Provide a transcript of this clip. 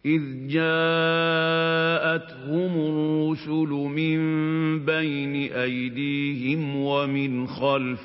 إِذْ جَاءَتْهُمُ الرُّسُلُ مِن بَيْنِ أَيْدِيهِمْ وَمِنْ خَلْفِهِمْ